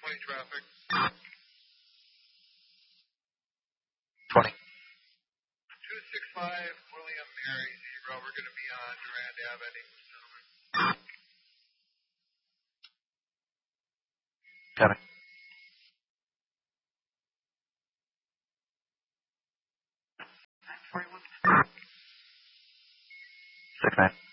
20 traffic. 20. 265 William Mary 0. We're going to be on Durand Avenue. Got it. 6-9.